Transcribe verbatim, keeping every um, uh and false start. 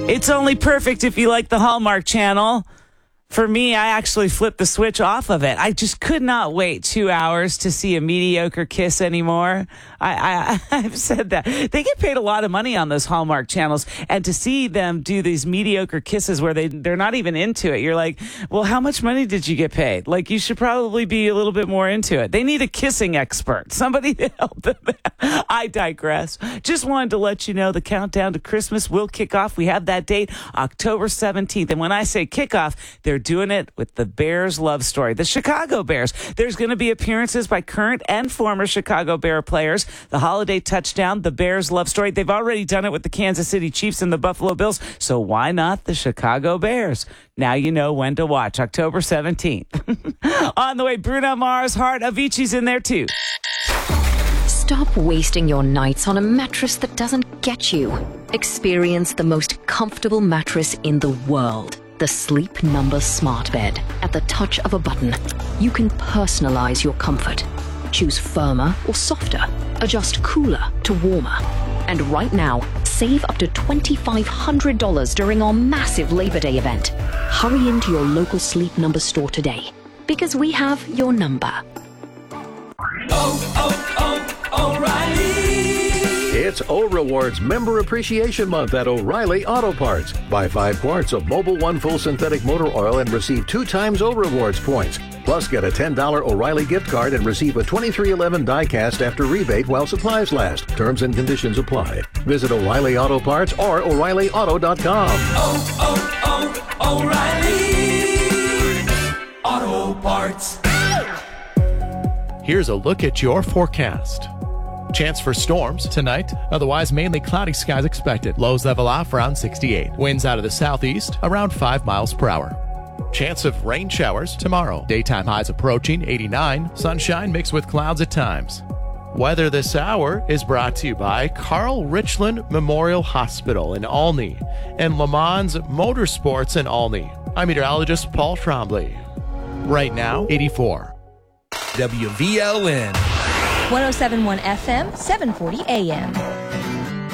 It's only perfect if you like the Hallmark Channel. For me, I actually flipped the switch off of it. I just could not wait two hours to see a mediocre kiss anymore. I, I, I've said that. They get paid a lot of money on those Hallmark channels. And to see them do these mediocre kisses where they, they're not even into it, you're like, well, how much money did you get paid? Like, you should probably be a little bit more into it. They need a kissing expert. Somebody to help them. I digress. Just wanted to let you know the countdown to Christmas will kick off. We have that date, October seventeenth. And when I say kickoff, they're doing it with the Bears love story, the Chicago Bears. There's going to be appearances by current and former Chicago Bear players. The holiday touchdown, the Bears love story. They've already done it with the Kansas City Chiefs and the Buffalo Bills. So why not the Chicago Bears? Now you know when to watch, October seventeenth. On the way, Bruno Mars, Heart, Avicii's in there too. Stop wasting your nights on a mattress that doesn't get you. Experience the most comfortable mattress in the world. The Sleep Number Smart Bed. At the touch of a button, you can personalize your comfort. Choose firmer or softer. Adjust cooler to warmer. And right now, save up to twenty-five hundred dollars during our massive Labor Day event. Hurry into your local Sleep Number store today, because we have your number. Oh, oh, oh, O'Reilly! It's O-Rewards Member Appreciation Month at O'Reilly Auto Parts. Buy five quarts of Mobil One Full Synthetic Motor Oil and receive two times O-Rewards points. Plus, get a ten dollars O'Reilly gift card and receive a twenty-three eleven die-cast after rebate while supplies last. Terms and conditions apply. Visit O'Reilly Auto Parts or O'Reilly Auto dot com. Oh, oh, oh, O'Reilly Auto Parts. Here's a look at your forecast. Chance for storms tonight. Otherwise, mainly cloudy skies expected. Lows level off around sixty-eight. Winds out of the southeast around five miles per hour. Chance of rain showers tomorrow. Daytime highs approaching eighty-nine. Sunshine mixed with clouds at times. Weather this hour is brought to you by Carl Richland Memorial Hospital in Olney and Le Mans Motorsports in Olney. I'm meteorologist Paul Trombley. Right now, eighty-four. W V L N one oh seven point one F M, seven forty A M.